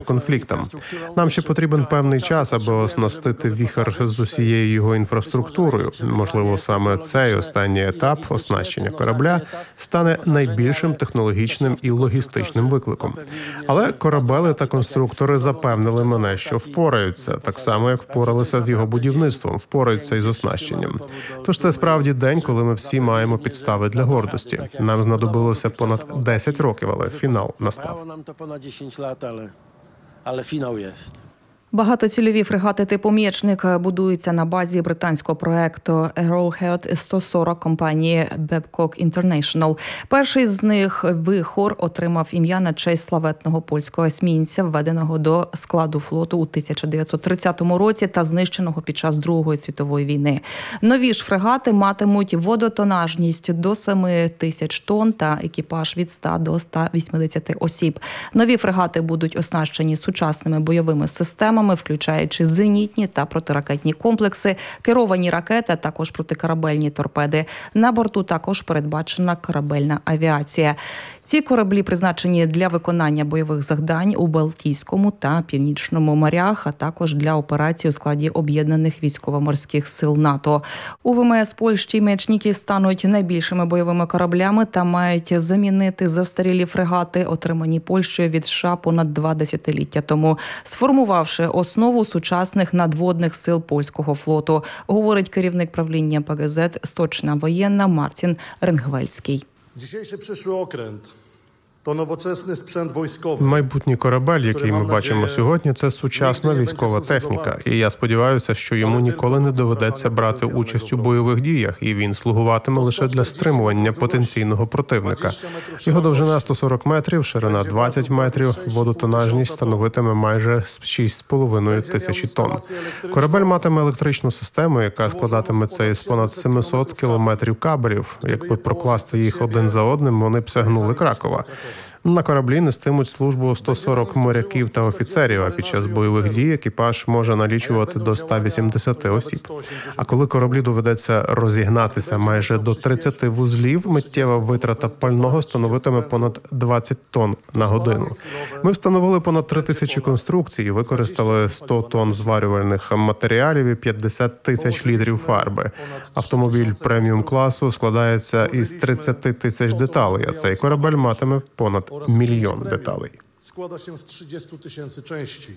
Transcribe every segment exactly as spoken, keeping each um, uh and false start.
конфліктам. Нам ще потрібен певний час, аби оснастити віхар з усією його інфраструктурою. Можливо, саме цей останній етап оснащення корабля стане найбільшим технологічним і логістичним викликом. Але корабели та конструктори запевнили мене, що впораються, так само, як впоралися з його будівництвом, впораються із оснащенням. Тож це справді день, коли ми всі маємо підстави для гордості. Нам знадобилося понад десять років, але фінал настав. Але фінал є. Багатоцільові фрегати типу «М'ячник» будуються на базі британського проекту Arrowhead сто сорок компанії Babcock International. Перший з них «Вихор» отримав ім'я на честь славетного польського есмінця, введеного до складу флоту у тисяча дев'ятсот тридцятому році та знищеного під час Другої світової війни. Нові ж фрегати матимуть водотонажність до семи тисяч тонн та екіпаж від ста до ста вісімдесяти осіб. Нові фрегати будуть оснащені сучасними бойовими системами, включаючи зенітні та протиракетні комплекси, керовані ракети, а також протикорабельні торпеди. На борту також передбачена корабельна авіація. Ці кораблі призначені для виконання бойових завдань у Балтійському та Північному морях, а також для операцій у складі об'єднаних військово-морських сил НАТО. У ВМС Польщі «М'ячники» стануть найбільшими бойовими кораблями та мають замінити застарілі фрегати, отримані Польщею від США понад два десятиліття тому, сформувавши основу сучасних надводних сил польського флоту, говорить керівник правління ПГЗ «Сточна воєнна» Мартін Ренгвельський. Dzisiejszy przyszły okręt to nowoczesny sprzęt wojskowy. Майбутній корабель, який ми бачимо сьогодні, це сучасна військова техніка. І я сподіваюся, що йому ніколи не доведеться брати участь у бойових діях, і він слугуватиме лише для стримування потенційного противника. Його довжина сто сорок метрів, ширина двадцять метрів, водотонажність становитиме майже шість з половиною тисячі тонн. Корабель матиме електричну систему, яка складатиметься із понад семисот кілометрів кабелів. Якби прокласти їх один за одним, вони б сягнули Кракова. На кораблі нестимуть службу сто сорок моряків та офіцерів, а під час бойових дій екіпаж може налічувати до ста вісімдесяти осіб. А коли кораблі доведеться розігнатися майже до тридцяти вузлів, миттєва витрата пального становитиме понад двадцять тонн на годину. Ми встановили понад три тисячі конструкцій, використали сто тонн зварювальних матеріалів і п'ятдесят тисяч літрів фарби. Автомобіль преміум-класу складається із тридцяти тисяч деталей, а цей корабель матиме понад мільйон деталей. Składa się z trzydziestu tysięcy części,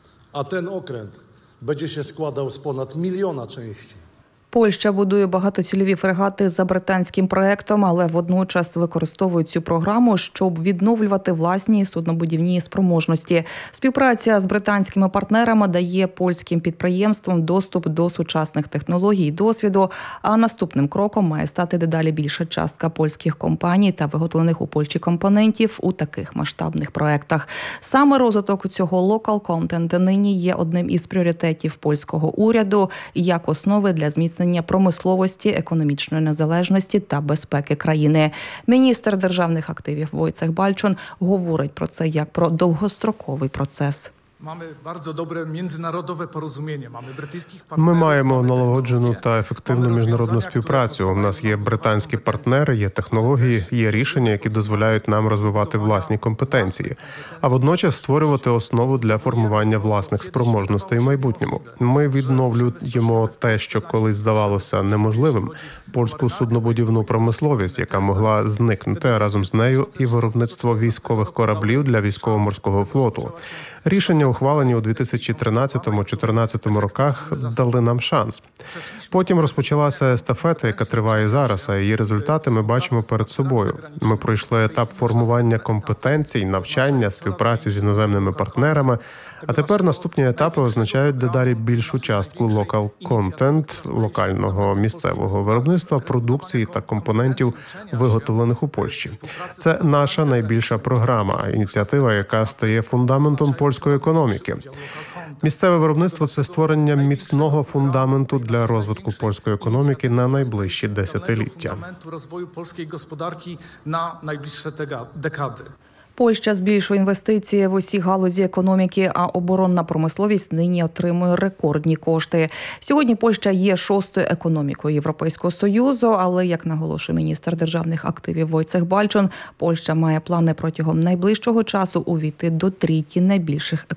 a ten okręt będzie się składał z ponad miliona części. Польща будує багатоцільові фрегати за британським проектом, але водночас використовує цю програму, щоб відновлювати власні суднобудівні спроможності. Співпраця з британськими партнерами дає польським підприємствам доступ до сучасних технологій і досвіду, а наступним кроком має стати дедалі більша частка польських компаній та виготовлених у Польщі компонентів у таких масштабних проектах. Саме розвиток цього local content нині є одним із пріоритетів польського уряду як основи для зміцнення промисловості, економічної незалежності та безпеки країни. Міністр державних активів Войцех Балчун говорить про це як про довгостроковий процес. Ми маємо налагоджену та ефективну міжнародну співпрацю. У нас є британські партнери, є технології, є рішення, які дозволяють нам розвивати власні компетенції, а водночас створювати основу для формування власних спроможностей в майбутньому. Ми відновлюємо те, що колись здавалося неможливим – польську суднобудівну промисловість, яка могла зникнути, а разом з нею і виробництво військових кораблів для військово-морського флоту. Рішення, ухвалені у дві тисячі тринадцятому-чотирнадцятому роках, дали нам шанс. Потім розпочалася естафета, яка триває зараз, а її результати ми бачимо перед собою. Ми пройшли етап формування компетенцій, навчання, співпраці з іноземними партнерами, а тепер наступні етапи означають дедалі більшу частку local content, локального місцевого виробництва, продукції та компонентів, виготовлених у Польщі. Це наша найбільша програма, ініціатива, яка стає фундаментом польської економіки. Місцеве виробництво – це створення міцного фундаменту для розвитку польської економіки на найближчі десятиліття. Польща збільшує інвестиції в усі галузі економіки, а оборонна промисловість нині отримує рекордні кошти. Сьогодні Польща є шостою економікою Європейського Союзу, але, як наголошує міністр державних активів Войцех Бальчон, Польща має плани протягом найближчого часу увійти до трійки найбільших